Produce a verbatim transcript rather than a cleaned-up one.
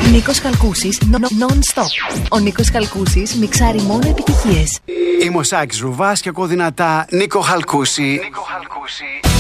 Νίκος Χαλκούσης, non-stop. Ο Νίκος Χαλκούσης μιξάρει μόνο επιτυχίες. Είμαι ο Σάκης Ρουβάς και ακούω δυνατά Νίκο Χαλκούση. Νίκο Χαλκούση.